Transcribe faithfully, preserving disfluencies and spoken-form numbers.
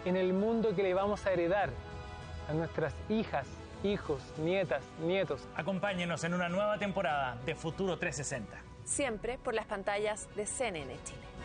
en el mundo que le vamos a heredar a nuestras hijas, hijos, nietas, nietos. Acompáñenos en una nueva temporada de Futuro trescientos sesenta. Siempre por las pantallas de C N N Chile.